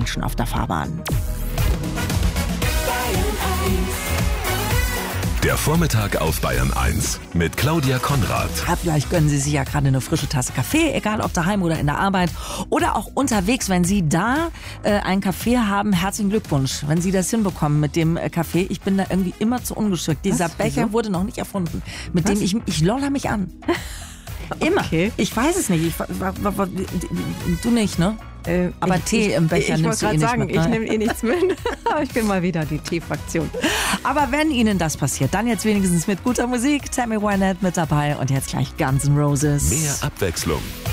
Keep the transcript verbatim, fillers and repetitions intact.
Menschen auf der Fahrbahn. Der Vormittag auf Bayern eins mit Claudia Konrad. Ja, vielleicht gönnen Sie sich ja gerade eine frische Tasse Kaffee, egal ob daheim oder in der Arbeit oder auch unterwegs. Wenn Sie da äh, einen Kaffee haben, herzlichen Glückwunsch, wenn Sie das hinbekommen mit dem äh, Kaffee. Ich bin da irgendwie immer zu ungeschickt. Dieser Was? Becher Wieso? wurde noch nicht erfunden, mit Was? dem ich, ich loller mich an. Immer. Okay. Ich weiß es nicht. Ich, wa- wa- wa- du nicht, ne? Äh, Aber ich, Tee ich, im Becher ich, ich nimmst wollte du gerade eh nicht sagen, mit, ne? ich nehme eh nichts mit. Aber ich bin mal wieder die Teefraktion. Aber wenn Ihnen das passiert, dann jetzt wenigstens mit guter Musik. Tammy Wynette mit dabei und jetzt gleich Guns N' Roses. Mehr Abwechslung.